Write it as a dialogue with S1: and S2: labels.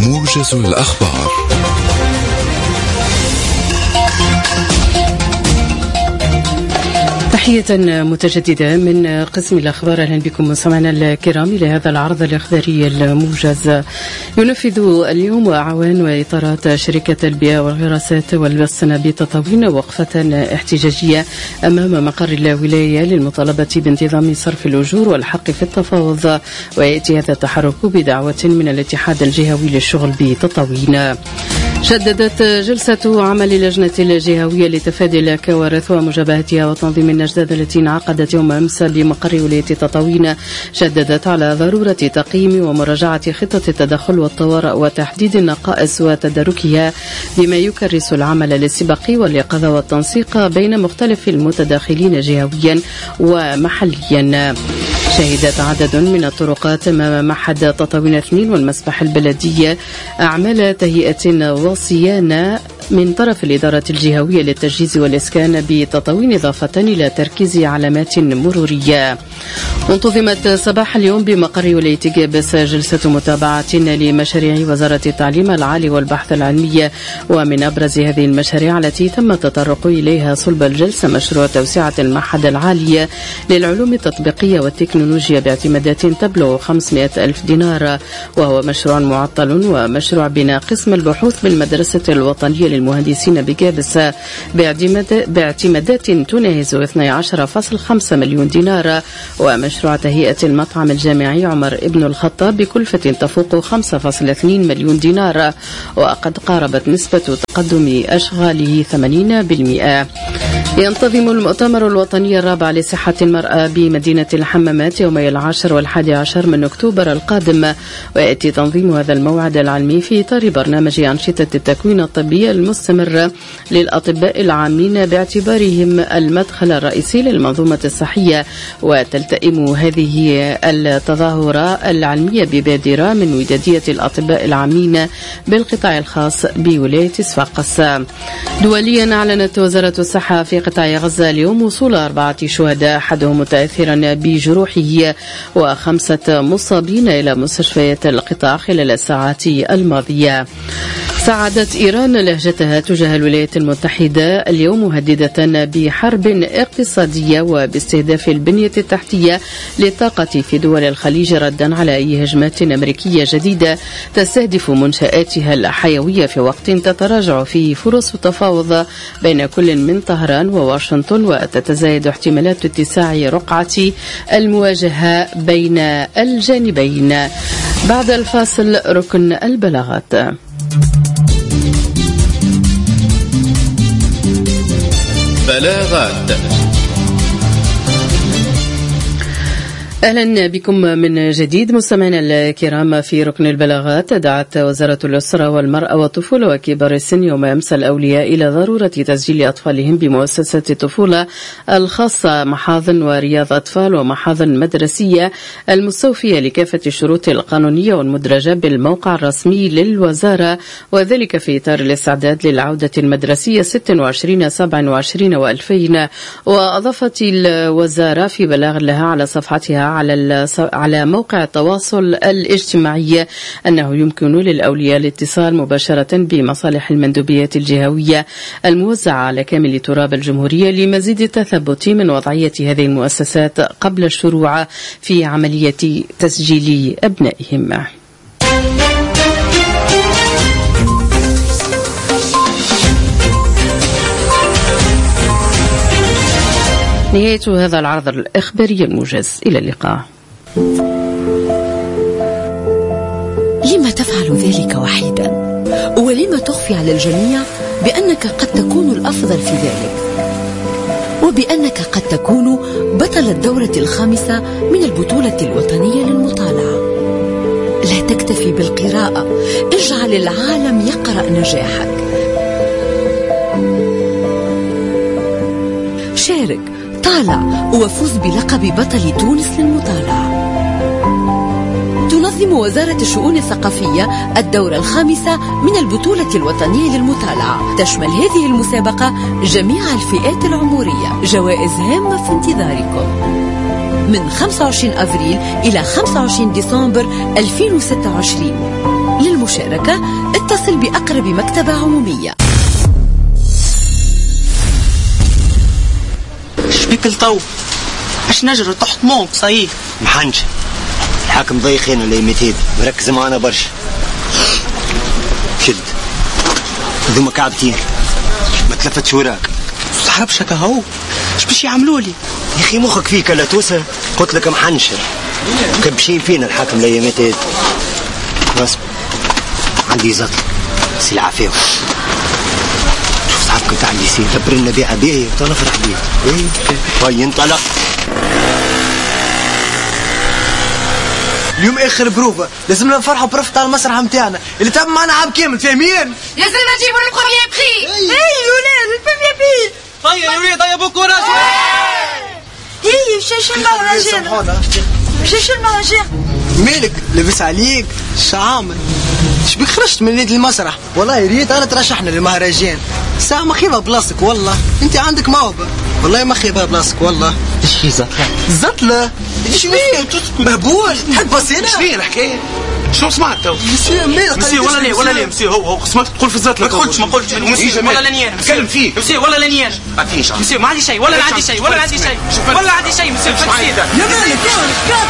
S1: موجز الأخبار.
S2: تحية متجددة من قسم الأخبار. أهلا بكم مستمعينا الكرام إلى هذا العرض الإخباري الموجز. ينفذ اليوم أعوان وإطارات شركة البيئة والغراسات والبسنة بتطاوين وقفة احتجاجية أمام مقر الولاية للمطالبة بانتظام صرف الأجور والحق في التفاوض، ويأتي هذا التحرك بدعوة من الاتحاد الجهوي للشغل بتطاوين. شددت جلسة عمل اللجنة الجهوية لتفادي الكوارث ومجابهتها وتنظيم الأجداد التي انعقدت يوم أمس بمقر ولاية تطاوين، شددت على ضرورة تقييم ومراجعة خطة التدخل والطوارئ وتحديد النقائص وتداركها بما يكرس العمل الاستباقي واليقظة والتنسيق بين مختلف المتداخلين جهويا ومحليا. شهدت عدد من الطرقات أمام معهد تطاوين 2 والمسبح البلدية أعمال تهيئة وصيانة من طرف الإدارة الجهوية للتجهيز والإسكان بتطاوين، إضافة إلى تركيز علامات مرورية. انتظمت صباح اليوم بمقر ولاية جابس جلسة متابعة لمشاريع وزارة التعليم العالي والبحث العلمي، ومن أبرز هذه المشاريع التي تم التطرق إليها صلب الجلسة مشروع توسعة المعهد العالي للعلوم التطبيقية والتكنولوجيا باعتمادات تبلغ 500,000 دينار، وهو مشروع معطل، ومشروع بناء قسم البحوث بالمدرسة الوطنية للمهندسين بجابس باعتمادات تناهز 12.5 مليون دينار، ومشروع تهيئة المطعم الجامعي عمر ابن الخطاب بكلفة تفوق 5.2 مليون دينار، وقد قاربت نسبة تقدم أشغاله 80%. ينتظم المؤتمر الوطني الرابع لصحة المرأة بمدينة الحمامات يومي 10 و11 من أكتوبر القادم، ويأتي تنظيم هذا الموعد العلمي في إطار برنامج أنشطة التكوين الطبي المستمر للأطباء العامين باعتبارهم المدخل الرئيسي للمنظومة الصحية. وتلتئم هذه التظاهرة العلمية ببادرة من ودادية الأطباء العامين بالقطاع الخاص بولاية صفاقس. دوليا أعلنت وزارة الصحة في قطاع غزة اليوم وصول 4 شهداء أحدهم متأثرا بجروحه و5 مصابين إلى مستشفيات القطاع خلال الساعات الماضية. صعدت إيران لهجتها تجاه الولايات المتحدة اليوم مهددة بحرب اقتصادية وباستهداف البنية التحتية للطاقة في دول الخليج ردا على أي هجمات أمريكية جديدة تستهدف منشآتها الحيوية في وقت تتراجع فيه فرص التفاوض بين كل من طهران وواشنطن، وتتزايد احتمالات اتساع رقعة المواجهة بين الجانبين. بعد الفاصل ركن البلاغات.
S3: بلاغات.
S2: أهلا بكم من جديد مستمعينا الكرام. في ركن البلاغات، دعت وزارة الأسرة والمرأة والطفولة وكبار السن يوم أمس الأولياء إلى ضرورة تسجيل أطفالهم بمؤسسات الطفولة الخاصة، محاضن ورياض أطفال ومحاضن مدرسية المستوفية لكافة الشروط القانونية والمدرجة بالموقع الرسمي للوزارة، وذلك في إطار الاستعداد للعودة المدرسية 26 27 و2000. وأضافت الوزارة في بلاغ لها على صفحتها على موقع التواصل الاجتماعي أنه يمكن للأولياء الاتصال مباشرة بمصالح المندوبيات الجهوية الموزعة على كامل تراب الجمهورية لمزيد التثبت من وضعية هذه المؤسسات قبل الشروع في عملية تسجيل أبنائهم. نهاية هذا العرض الإخباري الموجز، إلى اللقاء.
S4: لما تفعل ذلك وحيدا؟ ولما تخفي على الجميع بأنك قد تكون الأفضل في ذلك، وبأنك قد تكون بطل الدورة 5 من البطولة الوطنية للمطالعة؟ لا تكتفي بالقراءة، اجعل العالم يقرأ نجاحك. شارك، طالع، وفوز بلقب بطل تونس للمطالعة. تنظم وزارة الشؤون الثقافية الدورة 5 من البطولة الوطنية للمطالعة. تشمل هذه المسابقة جميع الفئات العمرية. جوائز هامة في انتظاركم من 25 أفريل إلى 25 ديسمبر 2026. للمشاركة اتصل بأقرب مكتبة عمومية.
S1: شبيك الطو؟ باش نجري تحت مونك صحيح
S3: محنش الحاكم ضيخين ولا يمتيد مركز معنا برشا. شد ذوما كعبتين ما تلفتش وراك
S1: تحربش هكا هو اش باش يعملوا لي
S3: يا اخي مخك فيك لا توسه. قلت لك محنشر كبشين فينا الحاكم لا يمتيد. بس عندي زط سي العافيه. شوف صاحبك تاع اللي يصير دبر لنا بيعه باهيه وتنفرح بيه. ايه هاي انطلق.
S5: اليوم اخر بروفه لازمنا نفرحوا برفت على المسرح نتاعنا اللي تم معنا عام كامل فاهمين.
S6: لازمنا نجيبوا البروميير بخي. اي الولاد البروميير بخي.
S1: طيب يا ولاد طيبوا كوراج.
S6: هي مشاش المهرجان مشاش المهرجان.
S5: مالك لبس عليك شعامل شبيك خرجت من نادي المسرح؟ والله يا ريت انا ترشحنا للمهرجان. ساعة ما خيبها بلاصتك والله انت عندك موهبة والله ما خيبها بلاصتك والله.
S3: ايش في زطلة؟
S5: زطلة؟ ايش فيه؟ مهبول تحب بصينا؟
S7: ايش فيه الحكاية؟ شو سمعت تو؟
S5: مسيو
S7: ولا ليه مسيو هو سمعت تقول في الزطلة.
S1: ما قلتش مسيو ولا لاني انا
S7: تكلم فيه
S1: مسيو ولا لاني انا مسيو ما عندي شيء ولا عندي شيء ولا عندي شيء ولا عندي شيء مسيو
S5: يا مالك